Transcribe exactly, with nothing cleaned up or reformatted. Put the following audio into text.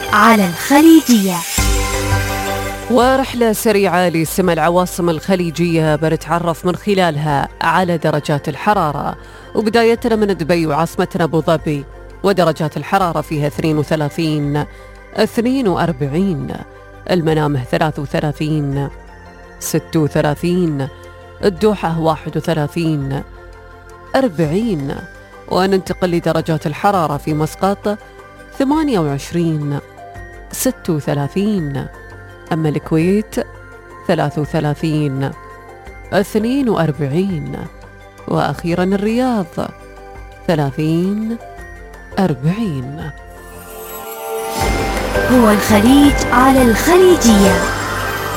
على الخليجية. ورحلة سريعة لسمى العواصم الخليجية بنتعرف من خلالها على درجات الحرارة، وبدايتنا من دبي وعاصمتنا أبو ظبي، ودرجات الحرارة فيها اثنين وثلاثين، اثنين وأربعين، المنامه ثلاثة وثلاثين، ستة وثلاثين، الدوحة واحد وثلاثين، أربعين، وننتقل لدرجات الحرارة في مسقط ثمانية وعشرين، ستة وثلاثين، أما الكويت ثلاثة وثلاثين، اثنين وأربعين، وأخيرا الرياض ثلاثين، أربعين. هو الخليج على الخليجية.